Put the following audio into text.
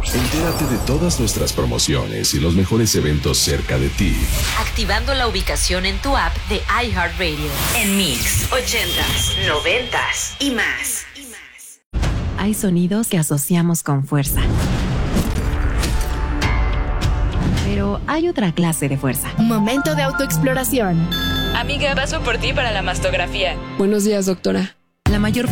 Entérate de todas nuestras promociones y los mejores eventos cerca de ti, activando la ubicación en tu app de iHeartRadio. En Mix 80s, 90s y más. Hay sonidos que asociamos con fuerza. Pero hay otra clase de fuerza. Momento de autoexploración. Amiga, paso por ti para la mastografía. Buenos días, doctora. La mayor